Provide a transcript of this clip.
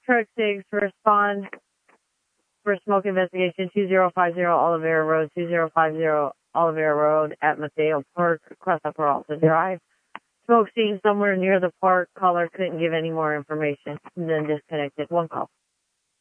Truck 6, respond for smoke investigation 2050 Oliveira Road, 2050 Oliveira Road at Mateo Park, across the Peralta Drive. Smoke seen somewhere near the park. Caller couldn't give any more information and then disconnected. One call.